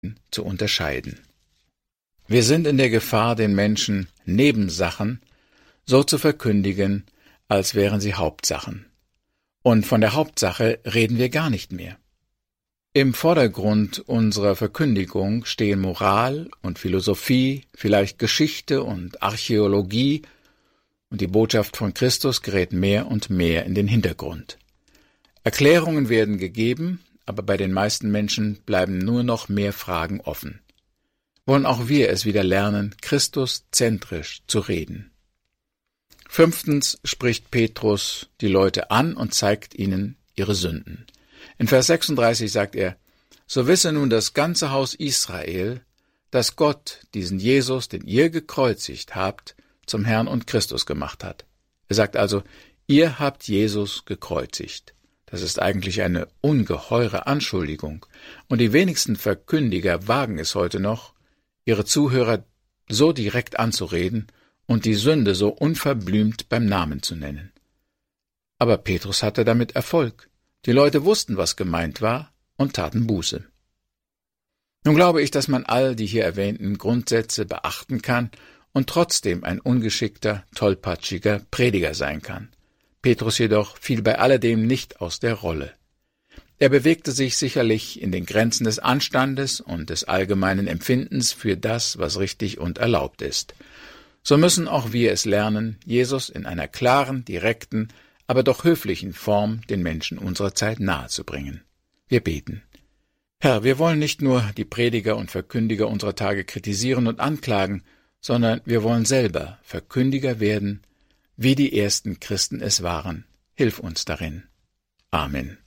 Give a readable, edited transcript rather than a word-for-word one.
zu unterscheiden. Wir sind in der Gefahr, den Menschen Nebensachen so zu verkündigen, als wären sie Hauptsachen. Und von der Hauptsache reden wir gar nicht mehr. Im Vordergrund unserer Verkündigung stehen Moral und Philosophie, vielleicht Geschichte und Archäologie, und die Botschaft von Christus gerät mehr und mehr in den Hintergrund. Erklärungen werden gegeben, aber bei den meisten Menschen bleiben nur noch mehr Fragen offen. Wollen auch wir es wieder lernen, Christus-zentrisch zu reden. 5. spricht Petrus die Leute an und zeigt ihnen ihre Sünden. In Vers 36 sagt er: So wisse nun das ganze Haus Israel, dass Gott diesen Jesus, den ihr gekreuzigt habt, zum Herrn und Christus gemacht hat. Er sagt also, ihr habt Jesus gekreuzigt. Das ist eigentlich eine ungeheure Anschuldigung, und die wenigsten Verkündiger wagen es heute noch, ihre Zuhörer so direkt anzureden und die Sünde so unverblümt beim Namen zu nennen. Aber Petrus hatte damit Erfolg. Die Leute wussten, was gemeint war, und taten Buße. Nun glaube ich, dass man all die hier erwähnten Grundsätze beachten kann und trotzdem ein ungeschickter, tollpatschiger Prediger sein kann. Petrus jedoch fiel bei alledem nicht aus der Rolle. Er bewegte sich sicherlich in den Grenzen des Anstandes und des allgemeinen Empfindens für das, was richtig und erlaubt ist. So müssen auch wir es lernen, Jesus in einer klaren, direkten, aber doch höflichen Form den Menschen unserer Zeit nahezubringen. Wir beten. Herr, wir wollen nicht nur die Prediger und Verkündiger unserer Tage kritisieren und anklagen, sondern wir wollen selber Verkündiger werden, wie die ersten Christen es waren. Hilf uns darin. Amen.